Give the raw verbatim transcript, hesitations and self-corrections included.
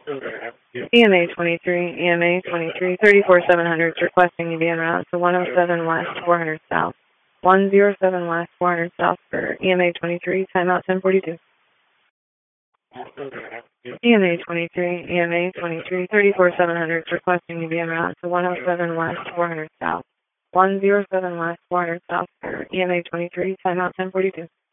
E M A twenty-three, E M A twenty-three, thirty-four seven hundred, requesting you be en route to one oh seven West, four hundred South. one oh seven West, four hundred South for E M A twenty-three, timeout ten forty-two. E M A twenty-three, E M A twenty-three, thirty-four seven hundred, requesting you be en route to one oh seven West, four hundred South. one oh seven West, four hundred South for E M A twenty-three, timeout ten forty-two.